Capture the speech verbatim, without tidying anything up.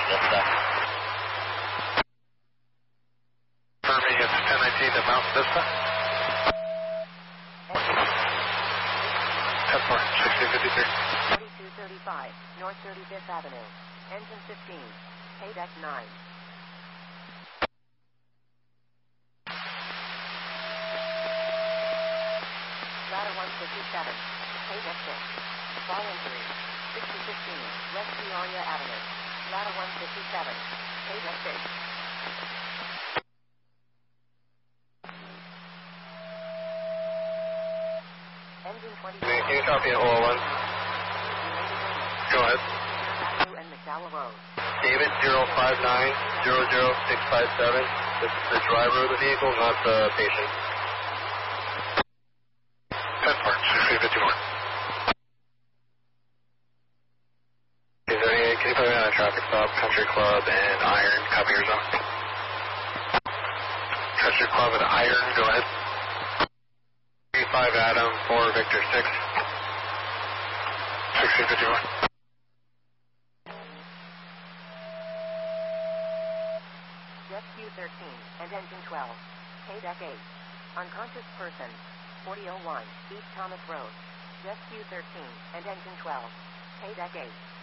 Vista. Confirming it's ten nineteen to Mount Vista. ten four, sixteen fifty-three. forty-two thirty-five, North thirty-fifth Avenue. Engine fifteen. Paydeck nine. Ladder one fifty-seven. Paydeck six. Fall injury. sixty fifteen, West Peoria Avenue. Ladder one fifty-seven. Paydeck six. Engine twenty-four. Can you copy at O L one? Go ahead. Avenue and McDowell Road. David zero five nine zero zero six five seven. This is the driver of the vehicle, not the patient. ten four, sixteen fifty-four. Is there any, can you put me on a traffic stop? Country Club and Iron, copy your zone. Country Club and Iron, go ahead. three five Adam, four Victor six. sixteen fifty-one. Rescue thirteen and engine twelve. Paydeck eight. Unconscious person. forty oh one, East Thomas Road. Rescue thirteen and engine twelve. Paydeck eight.